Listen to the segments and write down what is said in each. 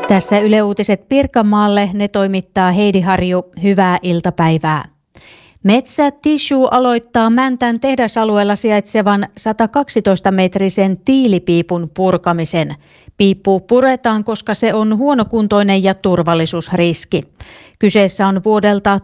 Tässä Yle Uutiset Pirkanmaalle, ne toimittaa Heidi Harju. Hyvää iltapäivää. Metsä Tissue aloittaa Mäntän tehdasalueella sijaitsevan 112-metrisen tiilipiipun purkamisen. Piippu puretaan, koska se on huonokuntoinen ja turvallisuusriski. Kyseessä on vuodelta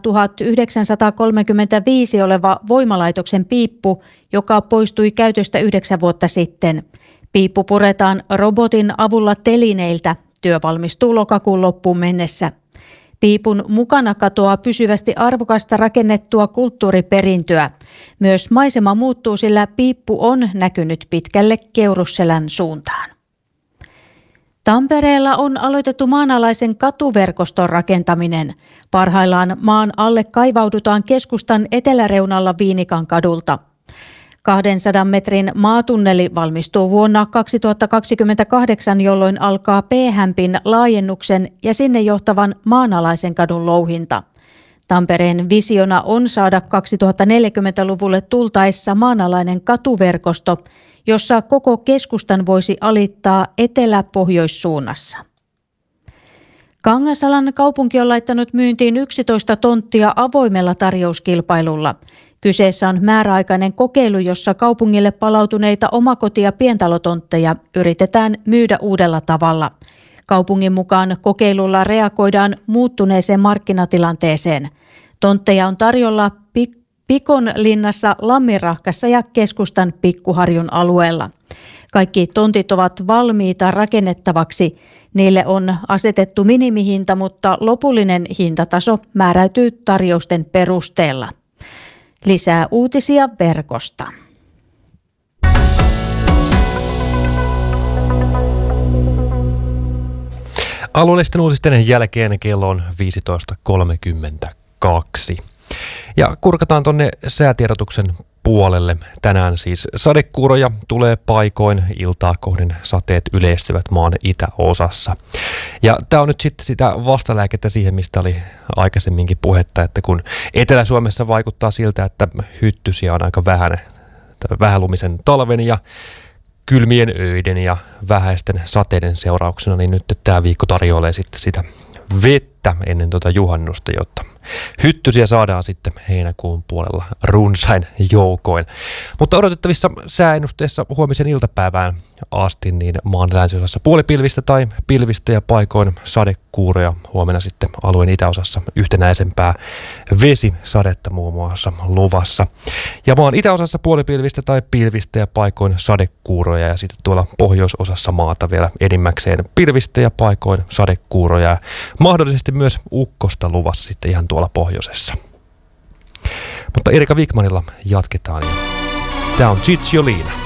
1935 oleva voimalaitoksen piippu, joka poistui käytöstä 9 vuotta sitten. Piippu puretaan robotin avulla telineiltä. Työ valmistuu lokakuun loppuun mennessä. Piipun mukana katoaa pysyvästi arvokasta rakennettua kulttuuriperintöä. Myös maisema muuttuu, sillä piippu on näkynyt pitkälle Keurusselän suuntaan. Tampereella on aloitettu maanalaisen katuverkoston rakentaminen. Parhaillaan maan alle kaivaudutaan keskustan eteläreunalla Viinikan kadulta. 200 metrin maatunneli valmistuu vuonna 2028, jolloin alkaa P-hämpin laajennuksen ja sinne johtavan maanalaisen kadun louhinta. Tampereen visiona on saada 2040-luvulle tultaessa maanalainen katuverkosto, jossa koko keskustan voisi alittaa etelä-pohjoissuunnassa. Kangasalan kaupunki on laittanut myyntiin 11 tonttia avoimella tarjouskilpailulla. Kyseessä on määräaikainen kokeilu, jossa kaupungille palautuneita omakoti- ja pientalotontteja yritetään myydä uudella tavalla. Kaupungin mukaan kokeilulla reagoidaan muuttuneeseen markkinatilanteeseen. Tontteja on tarjolla Pikonlinnassa, Lamminrahkassa ja keskustan Pikkuharjun alueella. Kaikki tontit ovat valmiita rakennettavaksi. Niille on asetettu minimihinta, mutta lopullinen hintataso määräytyy tarjousten perusteella. Lisää uutisia verkosta. Alueellisten uutisten jälkeen kello on 15.32. Ja kurkataan tuonne säätiedotuksen puolelle. Tänään siis sadekuuroja tulee paikoin, iltaa kohden sateet yleistyvät maan itäosassa. Ja tämä on nyt sitten sitä vastalääkettä siihen, mistä oli aikaisemminkin puhetta, että kun Etelä-Suomessa vaikuttaa siltä, että hyttysiä on aika vähän vähälumisen talven ja kylmien öiden ja vähäisten sateiden seurauksena, niin nyt tämä viikko tarjoilee sitten sitä vettä ennen juhannusta, jotta hyttysiä saadaan sitten heinäkuun puolella runsain joukoin. Mutta odotettavissa sääennusteessa huomisen iltapäivään asti niin maan länsiosassa puolipilvistä tai pilvistä ja paikoin sadekuuroja. Huomenna sitten alueen itäosassa yhtenäisempää vesisadetta muun muassa luvassa. Ja maan itäosassa puolipilvistä tai pilvistä ja paikoin sadekuuroja ja sitten tuolla pohjoisosassa maata vielä enimmäkseen pilvistä ja paikoin sadekuuroja ja mahdollisesti myös ukkosta luvassa sitten ihan tuolla pohjoisessa. Mutta Erika Wikmanilla jatketaan. Tämä on Cicciolina.